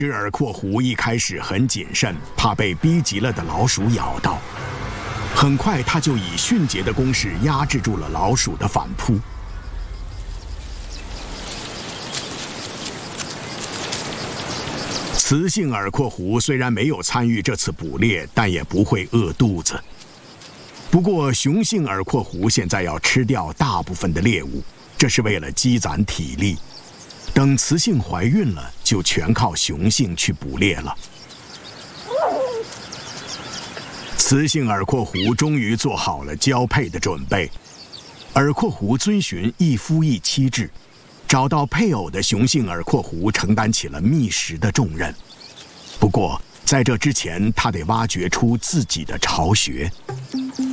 只耳廓狐一开始很谨慎，怕被逼急了的老鼠咬到。很快，他就以迅捷的攻势压制住了老鼠的反扑。雌性耳廓狐虽然没有参与这次捕猎，但也不会饿肚子。不过，雄性耳廓狐现在要吃掉大部分的猎物，这是为了积攒体力。等雌性怀孕了，就全靠雄性去捕猎了。雌性耳廓狐终于做好了交配的准备。耳廓狐遵循一夫一妻制，找到配偶的雄性耳廓狐承担起了觅食的重任。不过，在这之前，他得挖掘出自己的巢穴。